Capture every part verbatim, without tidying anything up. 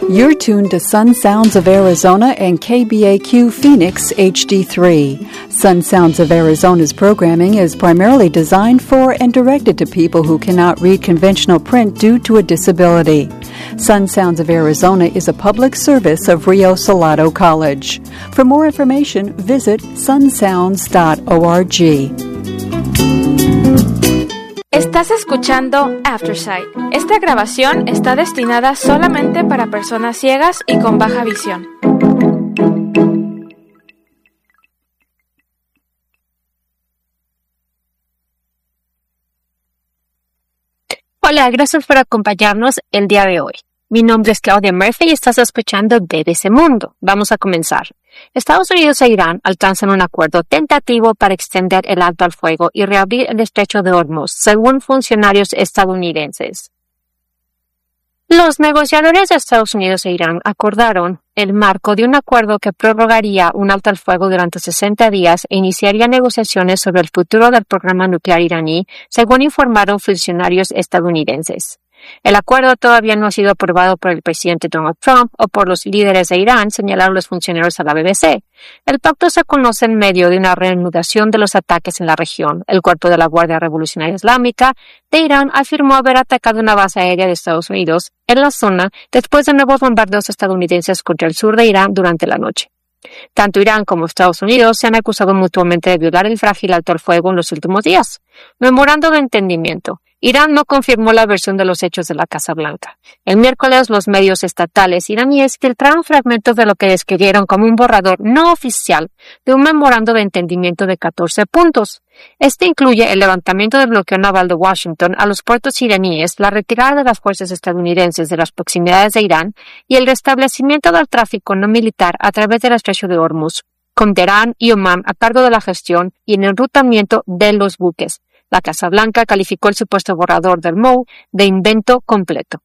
You're tuned to Sun Sounds of Arizona and K B A Q Phoenix H D three. Sun Sounds of Arizona's programming is primarily designed for and directed to people who cannot read conventional print due to a disability. Sun Sounds of Arizona is a public service of Rio Salado College. For more information, visit sun sounds dot org. Estás escuchando Aftersight. Esta grabación está destinada solamente para personas ciegas y con baja visión. Hola, gracias por acompañarnos el día de hoy. Mi nombre es Claudia Murphy y estás escuchando B B C Mundo. Vamos a comenzar. Estados Unidos e Irán alcanzan un acuerdo tentativo para extender el alto al fuego y reabrir el estrecho de Hormuz, según funcionarios estadounidenses. Los negociadores de Estados Unidos e Irán acordaron el marco de un acuerdo que prorrogaría un alto al fuego durante sesenta días e iniciaría negociaciones sobre el futuro del programa nuclear iraní, según informaron funcionarios estadounidenses. El acuerdo todavía no ha sido aprobado por el presidente Donald Trump o por los líderes de Irán, señalaron los funcionarios a la B B C. El pacto se conoce en medio de una reanudación de los ataques en la región. El cuerpo de la Guardia Revolucionaria Islámica de Irán afirmó haber atacado una base aérea de Estados Unidos en la zona después de nuevos bombardeos estadounidenses contra el sur de Irán durante la noche. Tanto Irán como Estados Unidos se han acusado mutuamente de violar el frágil alto al fuego en los últimos días. Memorando de entendimiento. Irán no confirmó la versión de los hechos de la Casa Blanca. El miércoles, los medios estatales iraníes filtraron fragmentos de lo que describieron como un borrador no oficial de un memorando de entendimiento de catorce puntos. Este incluye el levantamiento del bloqueo naval de Washington a los puertos iraníes, la retirada de las fuerzas estadounidenses de las proximidades de Irán y el restablecimiento del tráfico no militar a través del estrecho de Hormuz, con Teherán y Omán a cargo de la gestión y el enrutamiento de los buques. La Casa Blanca calificó el supuesto borrador del M O U de invento completo.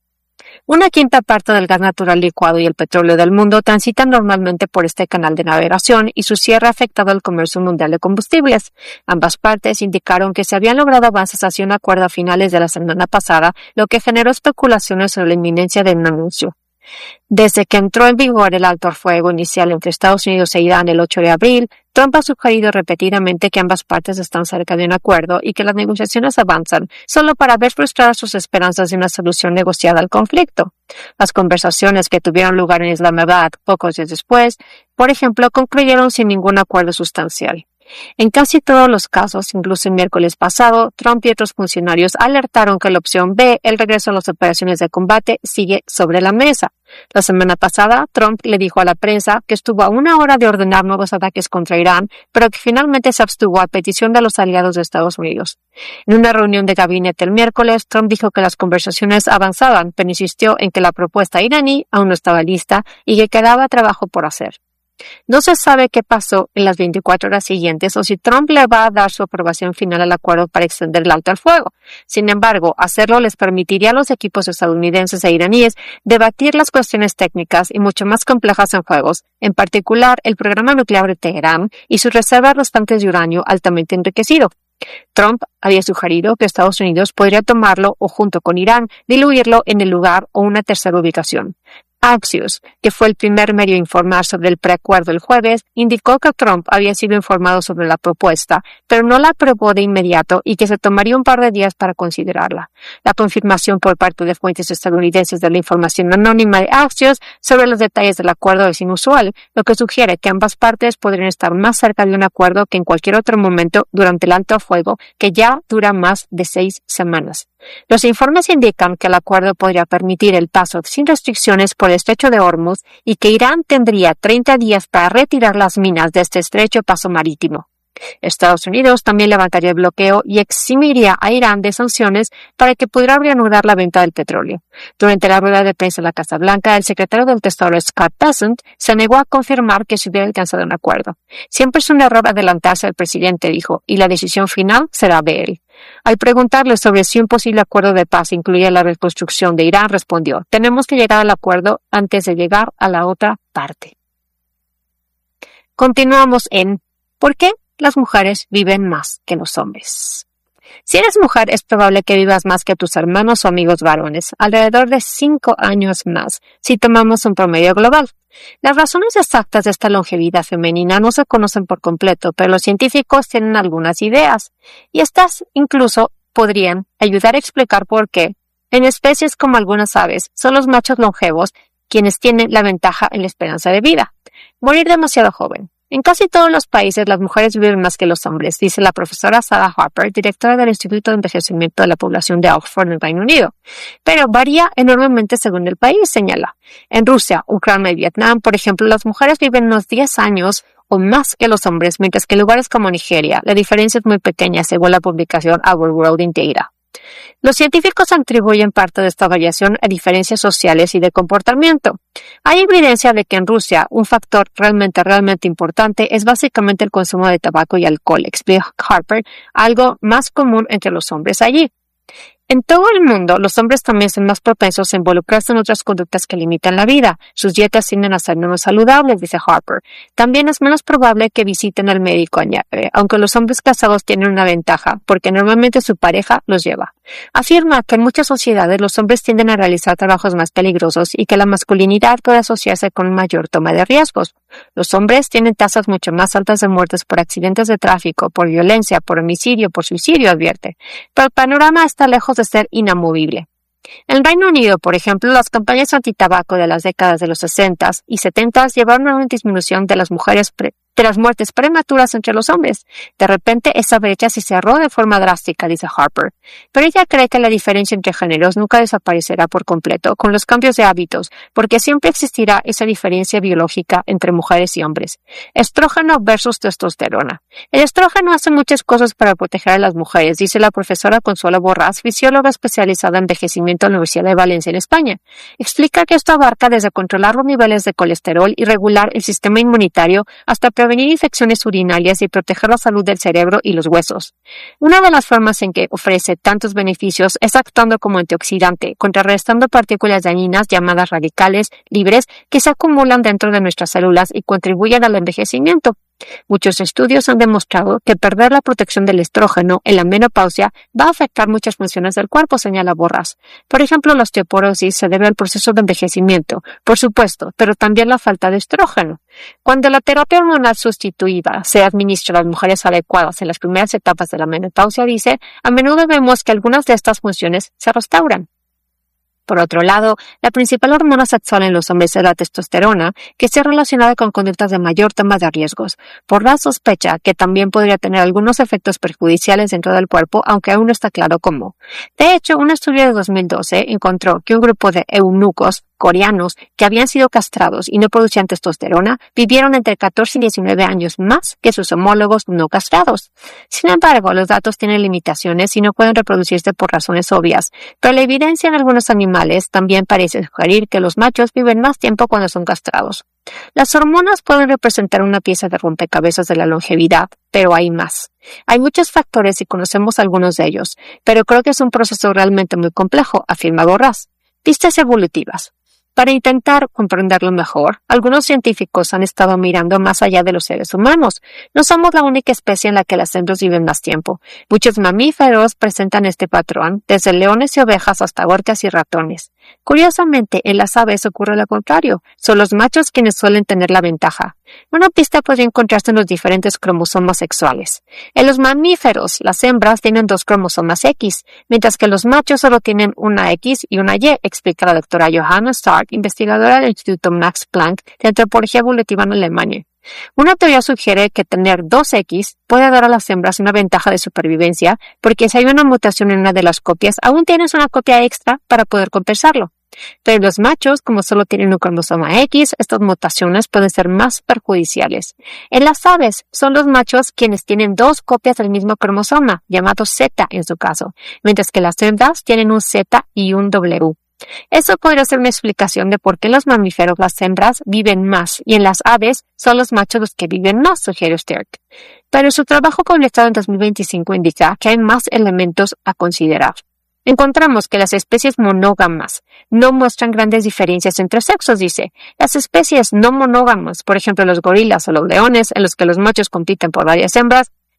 Una quinta parte del gas natural licuado y el petróleo del mundo transitan normalmente por este canal de navegación y su cierre ha afectado al comercio mundial de combustibles. Ambas partes indicaron que se habían logrado avances hacia un acuerdo a finales de la semana pasada, lo que generó especulaciones sobre la inminencia de un anuncio. Desde que entró en vigor el alto al fuego inicial entre Estados Unidos e Irán el ocho de abril, Trump ha sugerido repetidamente que ambas partes están cerca de un acuerdo y que las negociaciones avanzan, solo para ver frustradas sus esperanzas de una solución negociada al conflicto. Las conversaciones que tuvieron lugar en Islamabad pocos días después, por ejemplo, concluyeron sin ningún acuerdo sustancial. En casi todos los casos, incluso el miércoles pasado, Trump y otros funcionarios alertaron que la opción B, el regreso a las operaciones de combate, sigue sobre la mesa. La semana pasada, Trump le dijo a la prensa que estuvo a una hora de ordenar nuevos ataques contra Irán, pero que finalmente se abstuvo a petición de los aliados de Estados Unidos. En una reunión de gabinete el miércoles, Trump dijo que las conversaciones avanzaban, pero insistió en que la propuesta iraní aún no estaba lista y que quedaba trabajo por hacer. No se sabe qué pasó en las veinticuatro horas siguientes o si Trump le va a dar su aprobación final al acuerdo para extender el alto al fuego. Sin embargo, hacerlo les permitiría a los equipos estadounidenses e iraníes debatir las cuestiones técnicas y mucho más complejas en juegos, en particular el programa nuclear de Teherán y sus reservas restantes de uranio altamente enriquecido. Trump había sugerido que Estados Unidos podría tomarlo o junto con Irán diluirlo en el lugar o una tercera ubicación. Axios, que fue el primer medio a informar sobre el preacuerdo el jueves, indicó que Trump había sido informado sobre la propuesta, pero no la aprobó de inmediato y que se tomaría un par de días para considerarla. La confirmación por parte de fuentes estadounidenses de la información anónima de Axios sobre los detalles del acuerdo es inusual, lo que sugiere que ambas partes podrían estar más cerca de un acuerdo que en cualquier otro momento durante el alto fuego, que ya dura más de seis semanas. Los informes indican que el acuerdo podría permitir el paso sin restricciones por el estrecho de Hormuz y que Irán tendría treinta días para retirar las minas de este estrecho paso marítimo. Estados Unidos también levantaría el bloqueo y eximiría a Irán de sanciones para que pudiera reanudar la venta del petróleo. Durante la rueda de prensa en la Casa Blanca, el secretario del Tesoro Scott Bessent se negó a confirmar que se hubiera alcanzado un acuerdo. Siempre es un error adelantarse al presidente, dijo, y la decisión final será de él. Al preguntarle sobre si un posible acuerdo de paz incluía la reconstrucción de Irán, respondió, tenemos que llegar al acuerdo antes de llegar a la otra parte. Continuamos en ¿por qué las mujeres viven más que los hombres? Si eres mujer, es probable que vivas más que tus hermanos o amigos varones, alrededor de cinco años más, si tomamos un promedio global. Las razones exactas de esta longevidad femenina no se conocen por completo, pero los científicos tienen algunas ideas, y estas incluso podrían ayudar a explicar por qué, en especies como algunas aves, son los machos longevos quienes tienen la ventaja en la esperanza de vida. Morir demasiado joven. En casi todos los países, las mujeres viven más que los hombres, dice la profesora Sarah Harper, directora del Instituto de Envejecimiento de la Población de Oxford, en el Reino Unido. Pero varía enormemente según el país, señala. En Rusia, Ucrania y Vietnam, por ejemplo, las mujeres viven unos diez años o más que los hombres, mientras que en lugares como Nigeria, la diferencia es muy pequeña según la publicación Our World in Data. Los científicos atribuyen parte de esta variación a diferencias sociales y de comportamiento. Hay evidencia de que en Rusia un factor realmente, realmente importante es básicamente el consumo de tabaco y alcohol, explica Harper, algo más común entre los hombres allí. En todo el mundo, los hombres también son más propensos a involucrarse en otras conductas que limitan la vida. Sus dietas tienden a ser menos saludables, dice Harper. También es menos probable que visiten al médico, añade, aunque los hombres casados tienen una ventaja, porque normalmente su pareja los lleva. Afirma que en muchas sociedades los hombres tienden a realizar trabajos más peligrosos y que la masculinidad puede asociarse con una mayor toma de riesgos. Los hombres tienen tasas mucho más altas de muertes por accidentes de tráfico, por violencia, por homicidio, por suicidio, advierte. Pero el panorama está lejos de ser inamovible. En el Reino Unido, por ejemplo, las campañas antitabaco de las décadas de los sesenta y setenta llevaron a una disminución de las mujeres pre de las muertes prematuras entre los hombres. De repente, esa brecha se cerró de forma drástica, dice Harper. Pero ella cree que la diferencia entre géneros nunca desaparecerá por completo con los cambios de hábitos, porque siempre existirá esa diferencia biológica entre mujeres y hombres. Estrógeno versus testosterona. El estrógeno hace muchas cosas para proteger a las mujeres, dice la profesora Consuelo Borrás, fisióloga especializada en envejecimiento en la Universidad de Valencia, en España. Explica que esto abarca desde controlar los niveles de colesterol y regular el sistema inmunitario hasta prevenir infecciones urinarias y proteger la salud del cerebro y los huesos. Una de las formas en que ofrece tantos beneficios es actuando como antioxidante, contrarrestando partículas dañinas llamadas radicales libres que se acumulan dentro de nuestras células y contribuyen al envejecimiento. Muchos estudios han demostrado que perder la protección del estrógeno en la menopausia va a afectar muchas funciones del cuerpo, señala Borrás. Por ejemplo, la osteoporosis se debe al proceso de envejecimiento, por supuesto, pero también la falta de estrógeno. Cuando la terapia hormonal sustituida se administra a las mujeres adecuadas en las primeras etapas de la menopausia, dice, a menudo vemos que algunas de estas funciones se restauran. Por otro lado, la principal hormona sexual en los hombres es la testosterona, que está relacionada con conductas de mayor toma de riesgos. Por la sospecha que también podría tener algunos efectos perjudiciales dentro del cuerpo, aunque aún no está claro cómo. De hecho, un estudio de dos mil doce encontró que un grupo de eunucos coreanos que habían sido castrados y no producían testosterona vivieron entre catorce y diecinueve años más que sus homólogos no castrados. Sin embargo, los datos tienen limitaciones y no pueden reproducirse por razones obvias, pero la evidencia en algunos animales también parece sugerir que los machos viven más tiempo cuando son castrados. Las hormonas pueden representar una pieza de rompecabezas de la longevidad, pero hay más. Hay muchos factores y conocemos algunos de ellos, pero creo que es un proceso realmente muy complejo, afirma Borrás. Pistas evolutivas. Para intentar comprenderlo mejor, algunos científicos han estado mirando más allá de los seres humanos. No somos la única especie en la que las hembras viven más tiempo. Muchos mamíferos presentan este patrón, desde leones y ovejas hasta orcas y ratones. Curiosamente, en las aves ocurre lo contrario. Son los machos quienes suelen tener la ventaja. Una pista podría encontrarse en los diferentes cromosomas sexuales. En los mamíferos, las hembras tienen dos cromosomas X, mientras que los machos solo tienen una X y una Y, explica la doctora Johanna Stark, investigadora del Instituto Max Planck de Antropología Evolutiva en Alemania. Una teoría sugiere que tener dos X puede dar a las hembras una ventaja de supervivencia, porque si hay una mutación en una de las copias, aún tienes una copia extra para poder compensarlo. Pero los machos, como solo tienen un cromosoma X, estas mutaciones pueden ser más perjudiciales. En las aves, son los machos quienes tienen dos copias del mismo cromosoma, llamado Z en su caso, mientras que las hembras tienen un Z y un W. Eso podría ser una explicación de por qué en los mamíferos las hembras viven más y en las aves son los machos los que viven más, sugiere Stark. Pero su trabajo publicado en dos mil veinticinco indica que hay más elementos a considerar. Encontramos que las especies monógamas no muestran grandes diferencias entre sexos, dice. Las especies no monógamas, por ejemplo los gorilas o los leones, en los que los machos compiten por varias hembras,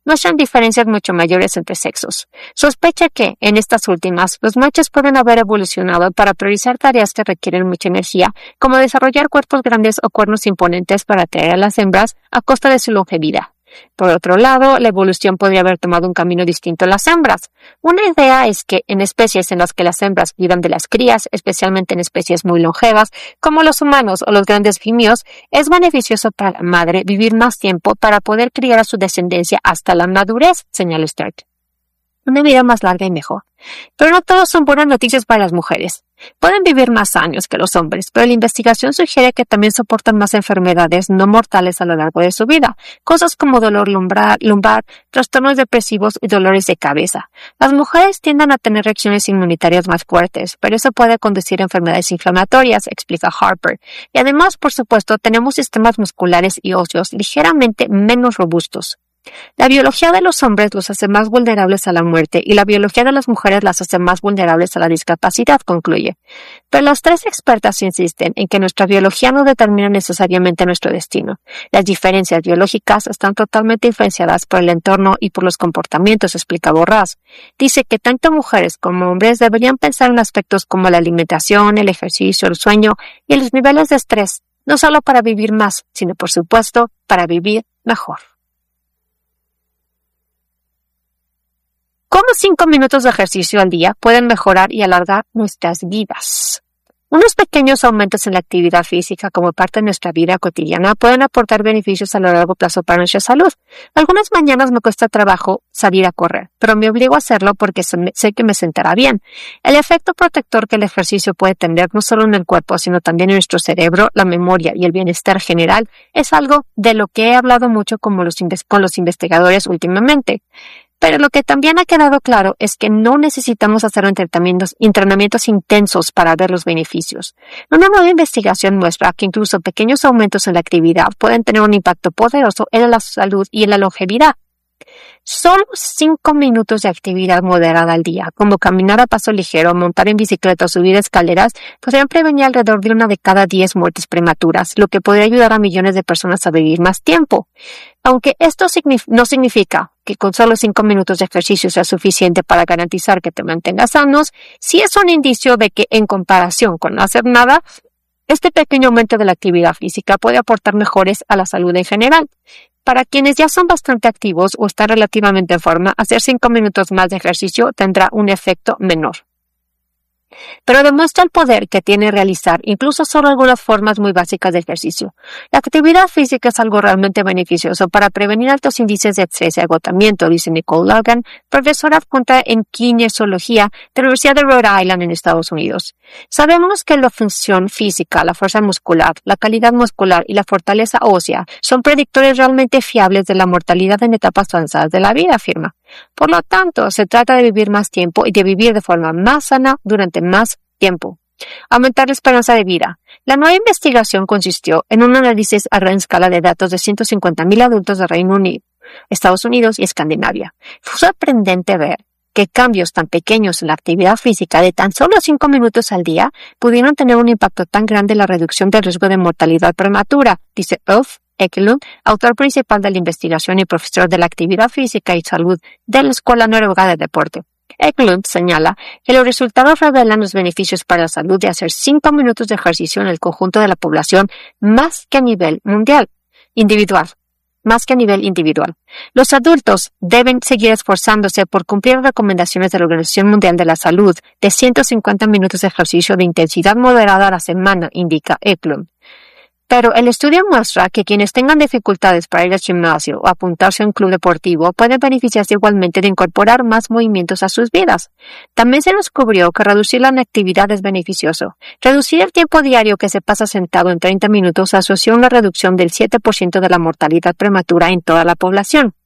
muestran diferencias mucho mayores entre sexos. Sospecha que, en estas últimas, los machos pueden haber evolucionado para priorizar tareas que requieren mucha energía, como desarrollar cuerpos grandes o cuernos imponentes para atraer a las hembras a costa de su longevidad. Por otro lado, la evolución podría haber tomado un camino distinto a las hembras. Una idea es que en especies en las que las hembras cuidan de las crías, especialmente en especies muy longevas, como los humanos o los grandes simios, es beneficioso para la madre vivir más tiempo para poder criar a su descendencia hasta la madurez, señala Sturt. Una vida más larga y mejor. Pero no todos son buenas noticias para las mujeres. Pueden vivir más años que los hombres, pero la investigación sugiere que también soportan más enfermedades no mortales a lo largo de su vida, cosas como dolor lumbar, lumbar, trastornos depresivos y dolores de cabeza. Las mujeres tienden a tener reacciones inmunitarias más fuertes, pero eso puede conducir a enfermedades inflamatorias, explica Harper. Y además, por supuesto, tenemos sistemas musculares y óseos ligeramente menos robustos. La biología de los hombres los hace más vulnerables a la muerte y la biología de las mujeres las hace más vulnerables a la discapacidad, concluye. Pero las tres expertas insisten en que nuestra biología no determina necesariamente nuestro destino. Las diferencias biológicas están totalmente influenciadas por el entorno y por los comportamientos, explica Borrás. Dice que tanto mujeres como hombres deberían pensar en aspectos como la alimentación, el ejercicio, el sueño y los niveles de estrés, no solo para vivir más, sino por supuesto para vivir mejor. ¿Cómo cinco minutos de ejercicio al día pueden mejorar y alargar nuestras vidas? Unos pequeños aumentos en la actividad física como parte de nuestra vida cotidiana pueden aportar beneficios a largo plazo para nuestra salud. Algunas mañanas me cuesta trabajo salir a correr, pero me obligo a hacerlo porque sé que me sentará bien. El efecto protector que el ejercicio puede tener no solo en el cuerpo, sino también en nuestro cerebro, la memoria y el bienestar general es algo de lo que he hablado mucho con los, con los investigadores últimamente. Pero lo que también ha quedado claro es que no necesitamos hacer entrenamientos, entrenamientos intensos para ver los beneficios. Una nueva investigación muestra que incluso pequeños aumentos en la actividad pueden tener un impacto poderoso en la salud y en la longevidad. Solo cinco minutos de actividad moderada al día, como caminar a paso ligero, montar en bicicleta o subir escaleras, podrían prevenir alrededor de una de cada diez muertes prematuras, lo que podría ayudar a millones de personas a vivir más tiempo. Aunque esto signif- no significa que con solo cinco minutos de ejercicio sea suficiente para garantizar que te mantengas sanos, sí es un indicio de que en comparación con no hacer nada, este pequeño aumento de la actividad física puede aportar mejores a la salud en general. Para quienes ya son bastante activos o están relativamente en forma, hacer cinco minutos más de ejercicio tendrá un efecto menor. Pero demuestra el poder que tiene realizar incluso solo algunas formas muy básicas de ejercicio. La actividad física es algo realmente beneficioso para prevenir altos índices de estrés y agotamiento, dice Nicole Logan, profesora adjunta en kinesiología de la Universidad de Rhode Island en Estados Unidos. Sabemos que la función física, la fuerza muscular, la calidad muscular y la fortaleza ósea son predictores realmente fiables de la mortalidad en etapas avanzadas de la vida, afirma. Por lo tanto, se trata de vivir más tiempo y de vivir de forma más sana durante más tiempo. Aumentar la esperanza de vida. La nueva investigación consistió en un análisis a gran escala de datos de ciento cincuenta mil adultos de Reino Unido, Estados Unidos y Escandinavia. Fue sorprendente ver que cambios tan pequeños en la actividad física de tan solo cinco minutos al día pudieron tener un impacto tan grande en la reducción del riesgo de mortalidad prematura, dice Ulf Ekelund, autor principal de la investigación y profesor de la actividad física y salud de la Escuela Noruega de Deporte. Ekelund señala que los resultados revelan los beneficios para la salud de hacer cinco minutos de ejercicio en el conjunto de la población más que a nivel mundial, individual, más que a nivel individual. Los adultos deben seguir esforzándose por cumplir las recomendaciones de la Organización Mundial de la Salud de ciento cincuenta minutos de ejercicio de intensidad moderada a la semana, indica Ekelund. Pero el estudio muestra que quienes tengan dificultades para ir al gimnasio o apuntarse a un club deportivo pueden beneficiarse igualmente de incorporar más movimientos a sus vidas. También se descubrió que reducir la inactividad es beneficioso. Reducir el tiempo diario que se pasa sentado en treinta minutos asoció una reducción del siete por ciento de la mortalidad prematura en toda la población.